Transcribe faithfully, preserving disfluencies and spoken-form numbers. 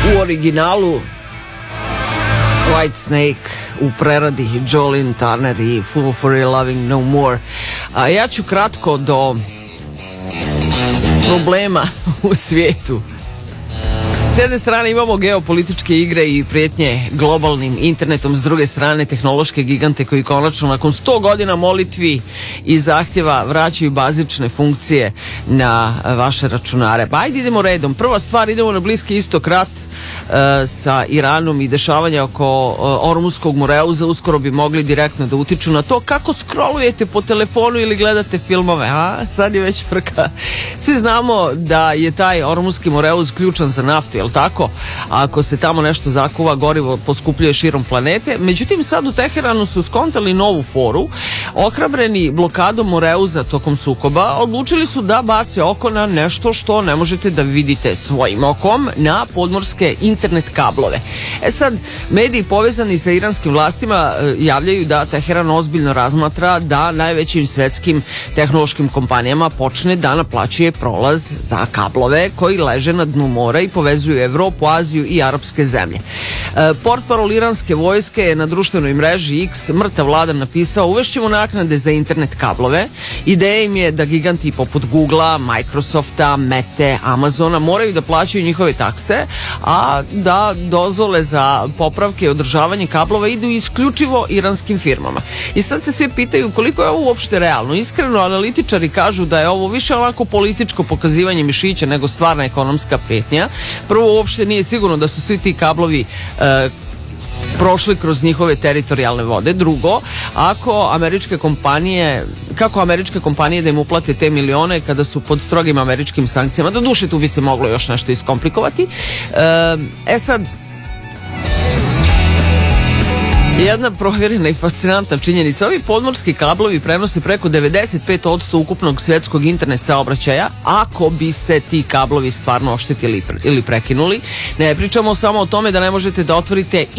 U originalu Whitesnake, u preradi Jolene Turner i Fool for Your Loving No More. A ja ću kratko do problema u svijetu. S jedne strane imamo geopolitičke igre i prijetnje globalnim internetom, s druge strane tehnološke gigante koji konačno nakon sto godina molitvi i zahtjeva vraćaju bazične funkcije na vaše računare. Pa ajde idemo redom. Prva stvar, idemo na Bliski istok, rat uh, sa Iranom i dešavanja oko uh, Ormuskog Moreuza. Uskoro bi mogli direktno da utiču na to kako scrollujete po telefonu ili gledate filmove. A sad je već frka. Svi znamo da je taj Ormuski Moreuz ključan za naftu, jel tako? Ako se tamo nešto zakuva, gorivo poskupljuje širom planete. Međutim, sad u Teheranu su skontali novu foru. Ohrabreni blokadom Moreuza tokom sukoba, odlučili su da bace oko na nešto što ne možete da vidite svojim okom, na podmorske internet kablove. E sad, mediji povezani sa iranskim vlastima javljaju da Teheran ozbiljno razmatra da najvećim svetskim tehnološkim kompanijama počne da naplaćuje prolaz za kablove koji leže na dnu mora i povezuju Evropu, Aziju i arapske zemlje. E, portparol iranske vojske je na društvenoj mreži X mrtav vladan napisao: uvešćemo naknade za internet kablove. Ideja im je da giganti poput Googlea, Microsofta, Mete, Amazona moraju da plaćaju njihove takse, a da dozvole za popravke i održavanje kablova idu isključivo iranskim firmama. I sad se svi pitaju koliko je ovo uopšte realno. Iskreno, analitičari kažu da je ovo više onako političko pokazivanje mišića nego stvarna ekonomska prijetnja. Prvo, uopšte nije sigurno da su svi ti kablovi e, prošli kroz njihove teritorijalne vode. Drugo, ako američke kompanije, kako američke kompanije da im uplate te milione kada su pod strogim američkim sankcijama? Do duše tu bi se moglo još nešto iskomplikovati. E, e sad, jedna provjerena i fascinantna činjenica: ovi podmorski kablovi prenose preko devedeset pet posto ukupnog svjetskog internet saobraćaja. Ako bi se ti kablovi stvarno oštetili ili prekinuli, ne pričamo samo o tome da ne možete da otvorite